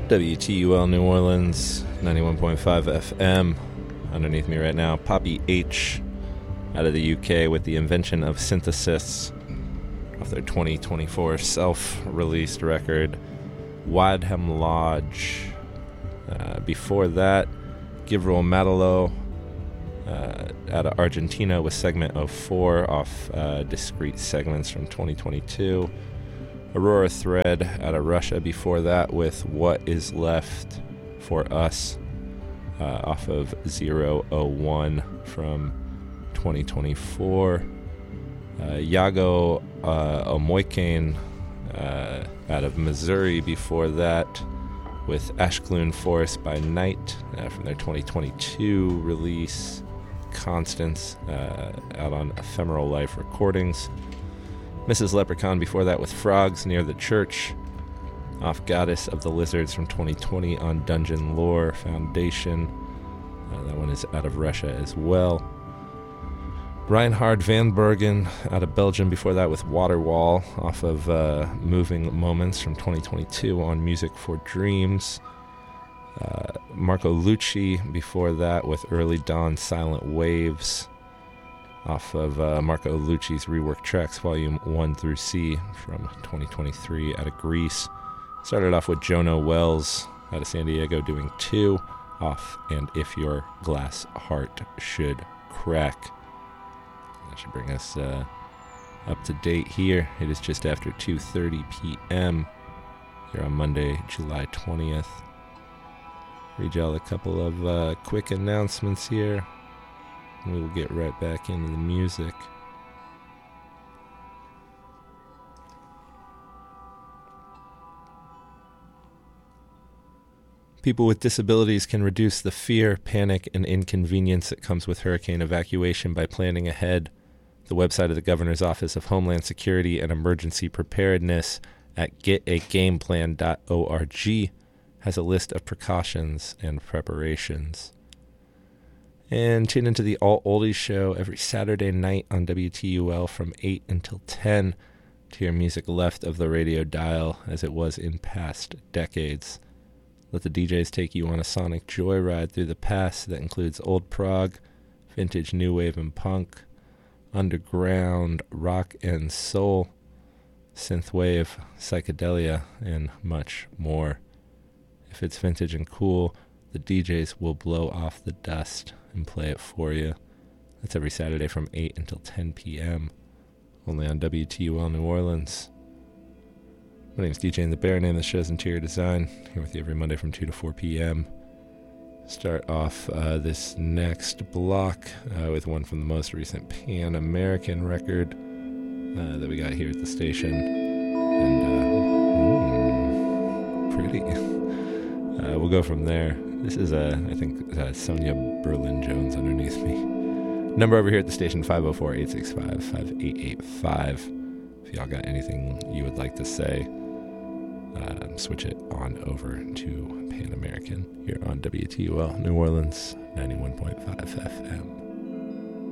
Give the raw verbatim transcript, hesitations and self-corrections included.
W T U L New Orleans, ninety-one point five F M. Underneath me right now, Poppy H out of the U K with The Invention of Synthesis off their twenty twenty-four self-released record, Wadham Lodge. Uh, before that, Givril Matalo uh, out of Argentina with Segment oh four off uh, Discrete Segments from twenty twenty-two. Aurora Thread out of Russia before that with What Is Left for Us uh, off of zero oh one from twenty twenty-four. Uh, Yago uh, Omoikane uh, out of Missouri before that with Ashcloon Forest by Night uh, from their twenty twenty-two release. Constance uh, out on Ephemeral Life Recordings. Missus Leprechaun before that with Frogs Near the Church off Goddess of the Lizards from twenty twenty on Dungeon Lore Foundation. Uh, that one is out of Russia as well. Reinhard van Bergen out of Belgium before that with Waterwall off of uh, Moving Moments from twenty twenty-two on Music for Dreams. Uh, Marco Lucci before that with Early Dawn Silent Waves off of uh, Marco Lucci's Rework Tracks Volume one through C from twenty twenty-three out of Greece. Started off with Jono Wells out of San Diego doing two off And If Your Glass Heart Should Crack. That should bring us uh, up to date here. It is just after two thirty p.m. here on Monday, July twentieth. Read y'all a couple of uh, quick announcements here. We will get right back into the music. People with disabilities can reduce the fear, panic, and inconvenience that comes with hurricane evacuation by planning ahead. The website of the Governor's Office of Homeland Security and Emergency Preparedness at get a game plan dot org has a list of precautions and preparations. And tune into the Alt Oldies Show every Saturday night on W T U L from eight until ten to hear music left of the radio dial as it was in past decades. Let the D Js take you on a sonic joyride through the past that includes old prog, vintage new wave and punk, underground rock and soul, synthwave, psychedelia, and much more. If it's vintage and cool, the D Js will blow off the dust and play it for you. That's every Saturday from eight until ten p.m. only on W T U L New Orleans. My name's D J in the Bear, name of the show's Interior Design, here with you every Monday from two to four p.m. Start off uh, this next block uh, with one from the most recent Pan American record uh, that we got here at the station. And, uh, mm, pretty. Uh, we'll go from there. This is, uh, I think, uh, Sonia Berlin-Jones underneath me. Number over here at the station, five oh four, eight six five, five eight eight five. If y'all got anything you would like to say, uh, switch it on over to Pan American here on W T U L New Orleans, ninety-one point five F M.